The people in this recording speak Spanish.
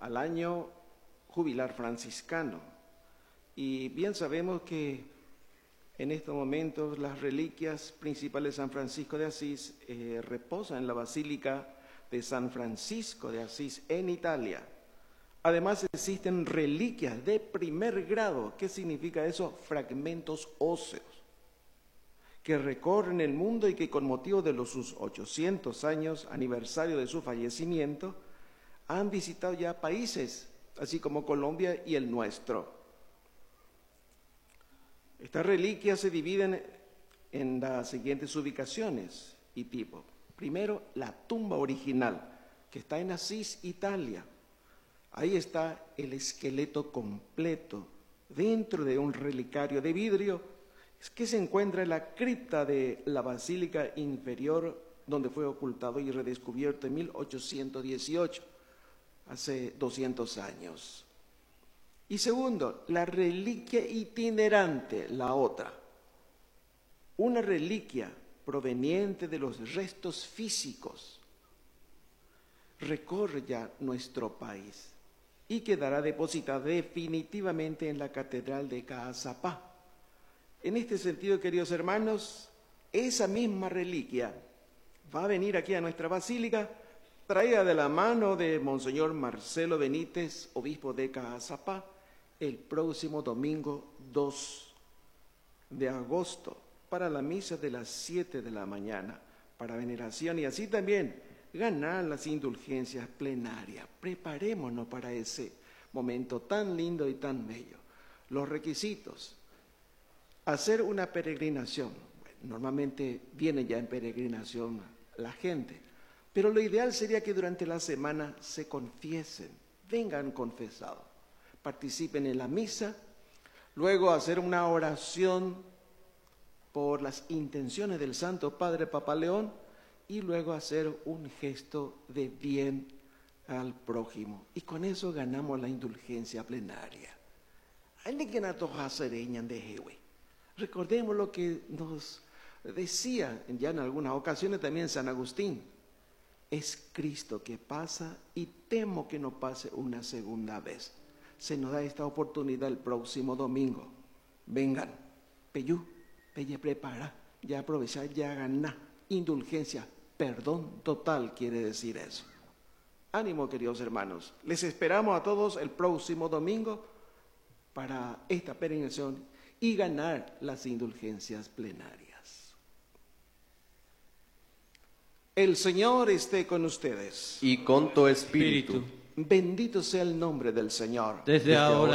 al año jubilar franciscano. Y bien sabemos que en estos momentos las reliquias principales de San Francisco de Asís reposan en la Basílica de San Francisco de Asís en Italia. Además existen reliquias de primer grado. ¿Qué significa eso? Fragmentos óseos que recorren el mundo y que con motivo de sus 800 años, aniversario de su fallecimiento, han visitado ya países, así como Colombia y el nuestro. Estas reliquias se dividen en las siguientes ubicaciones y tipos. Primero, la tumba original, que está en Asís, Italia. Ahí está el esqueleto completo dentro de un relicario de vidrio que se encuentra en la cripta de la Basílica Inferior, donde fue ocultado y redescubierto en 1818, hace 200 años. Y segundo, la reliquia itinerante, la otra. Una reliquia proveniente de los restos físicos recorre ya nuestro país y quedará depositada definitivamente en la Catedral de Caazapá. En este sentido, queridos hermanos, esa misma reliquia va a venir aquí a nuestra basílica, traída de la mano de Monseñor Marcelo Benítez, obispo de Caazapá, el próximo domingo 2 de agosto, para la misa de las 7 de la mañana, para veneración y así también ganar las indulgencias plenarias. Preparémonos para ese momento tan lindo y tan bello. Los requisitos: hacer una peregrinación. Normalmente viene ya en peregrinación la gente, pero lo ideal sería que durante la semana se confiesen, vengan confesados, participen en la misa, luego hacer una oración por las intenciones del Santo Padre Papa León y luego hacer un gesto de bien al prójimo. Y con eso ganamos la indulgencia plenaria. Recordemos lo que nos decía ya en algunas ocasiones también San Agustín. Es Cristo que pasa y temo que no pase una segunda vez. Se nos da esta oportunidad el próximo domingo. Vengan, Peyú, Peye prepara, ya aprovechar, ya ganar. Indulgencia, perdón total quiere decir eso. Ánimo, queridos hermanos. Les esperamos a todos el próximo domingo para esta peregrinación y ganar las indulgencias plenarias. El Señor esté con ustedes. Y con tu espíritu. Bendito sea el nombre del Señor. Desde ahora